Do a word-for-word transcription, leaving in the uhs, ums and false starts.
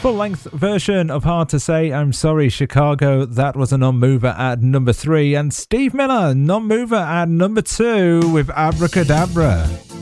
Full-length version of Hard to Say, I'm Sorry Chicago, that was a non-mover at number three, and Steve Miller, non-mover at number two with Abracadabra.